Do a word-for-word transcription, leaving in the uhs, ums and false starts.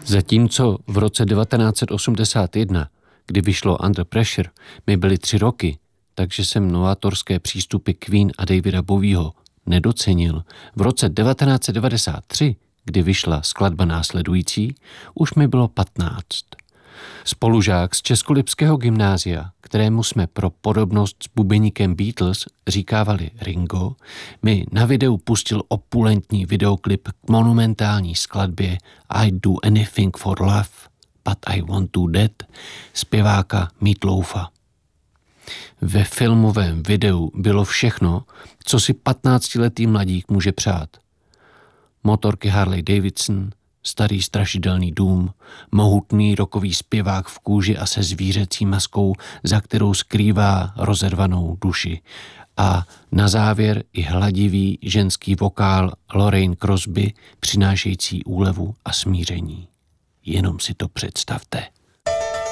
Zatímco v roce devatenáct set osmdesát jedna, kdy vyšlo Under Pressure, mi byly tři roky, takže jsem novátorské přístupy Queen a Davida Bowieho nedocenil. V roce devatenáct set devadesát tři, kdy vyšla skladba následující, už mi bylo patnáct. Spolužák z Českolipského gymnázia, kterému jsme pro podobnost s bubeníkem Beatles říkávali Ringo, mi na videu pustil opulentní videoklip k monumentální skladbě I'd do anything for love, but I want to dead, zpěváka Meat Loafa. Ve filmovém videu bylo všechno, co si patnáctiletý mladík může přát. Motorky Harley Davidson, starý strašidelný dům, mohutný rockový zpěvák v kůži a se zvířecí maskou, za kterou skrývá rozervanou duši. A na závěr i hladivý ženský vokál Lorraine Crosby, přinášející úlevu a smíření. Jenom si to představte.